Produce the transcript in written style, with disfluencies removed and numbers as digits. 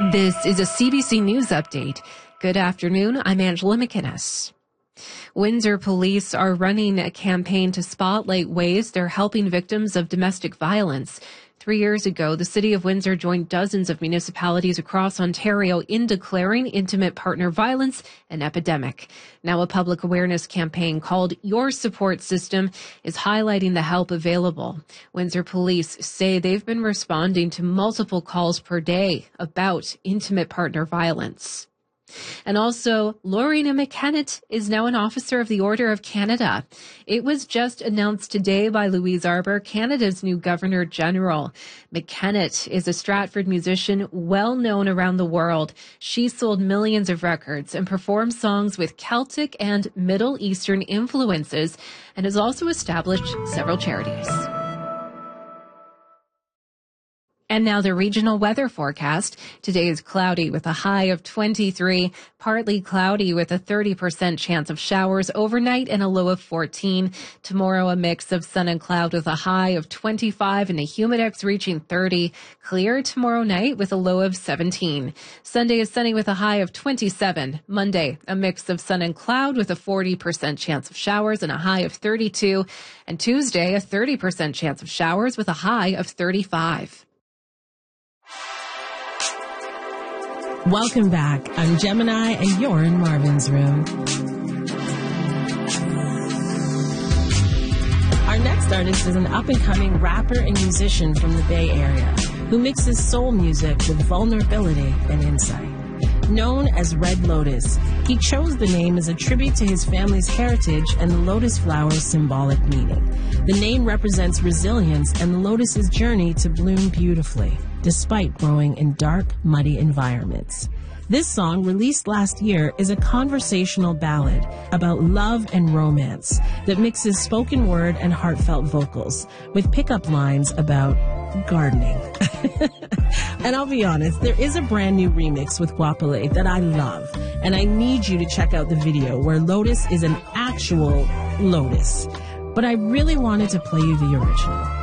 This is a CBC News update. Good afternoon. I'm Angela McInnes. Windsor police are running a campaign to spotlight ways they're helping victims of domestic violence. 3 years ago, the city of Windsor joined dozens of municipalities across Ontario in declaring intimate partner violence an epidemic. Now a public awareness campaign called Your Support System is highlighting the help available. Windsor police say they've been responding to multiple calls per day about intimate partner violence. And also, Lorena McKennett is now an officer of the Order of Canada. It was just announced today by Louise Arbour, Canada's new Governor General. McKennett is a Stratford musician well known around the world. She sold millions of records and performed songs with Celtic and Middle Eastern influences and has also established several charities. And now the regional weather forecast. Today is cloudy with a high of 23, partly cloudy with a 30% chance of showers overnight and a low of 14. Tomorrow, a mix of sun and cloud with a high of 25 and a humidex reaching 30. Clear tomorrow night with a low of 17. Sunday is sunny with a high of 27. Monday, a mix of sun and cloud with a 40% chance of showers and a high of 32. And Tuesday, a 30% chance of showers with a high of 35. Welcome back. I'm Gemini, and you're in Marvin's Room. Our next artist is an up-and-coming rapper and musician from the Bay Area who mixes soul music with vulnerability and insight. Known as Red Lotus, he chose the name as a tribute to his family's heritage and the lotus flower's symbolic meaning. The name represents resilience and the lotus's journey to bloom beautifully, despite growing in dark, muddy environments. This song, released last year, is a conversational ballad about love and romance that mixes spoken word and heartfelt vocals with pickup lines about gardening. And I'll be honest, there is a brand new remix with Guapale that I love, and I need you to check out the video where Lotus is an actual lotus. But I really wanted to play you the original.